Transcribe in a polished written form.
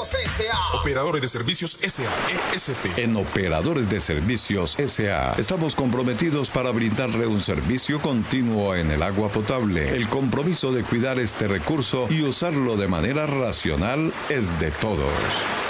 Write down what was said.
Servicios S.A. Operadores de Servicios S.A. ESP. En Operadores de Servicios S.A. estamos comprometidos para brindarle un servicio continuo en el agua potable. El compromiso de cuidar este recurso y usarlo de manera racional es de todos.